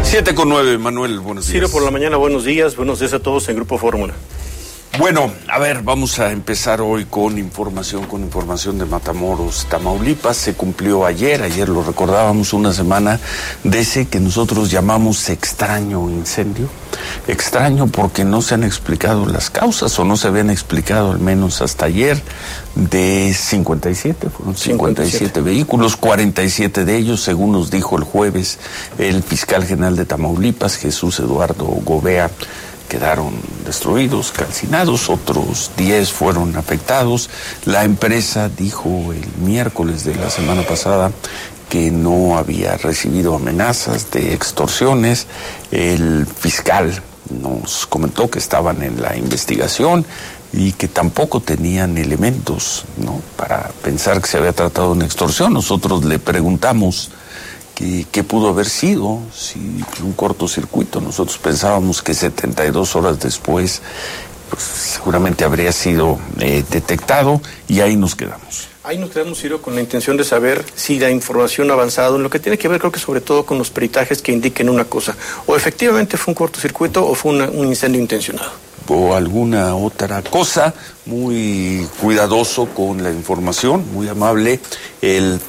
7:09, Manuel, buenos días. Ciro, por la mañana, buenos días a todos en Grupo Fórmula. Bueno, a ver, vamos a empezar hoy con información de Matamoros, Tamaulipas. Se cumplió ayer lo recordábamos, una semana de ese que nosotros llamamos extraño incendio. Extraño porque no se han explicado las causas, o no se habían explicado al menos hasta ayer, de 57, fueron 57 vehículos, 47 de ellos, según nos dijo el jueves el fiscal general de Tamaulipas, Jesús Eduardo Gobea, quedaron destruidos, calcinados, otros 10 fueron afectados. La empresa dijo el miércoles de la semana pasada que no había recibido amenazas de extorsiones. El fiscal nos comentó que estaban en la investigación y que tampoco tenían elementos, ¿no?, para pensar que se había tratado de una extorsión. Nosotros le preguntamos ¿qué pudo haber sido? Si un cortocircuito. Nosotros pensábamos que 72 horas después, pues seguramente habría sido detectado, y ahí nos quedamos. Ahí nos quedamos, Ciro, con la intención de saber si la información ha avanzado en lo que tiene que ver, creo que sobre todo con los peritajes que indiquen una cosa: o efectivamente fue un cortocircuito o fue un incendio intencionado. O alguna otra cosa. Muy cuidadoso con la información, muy amable el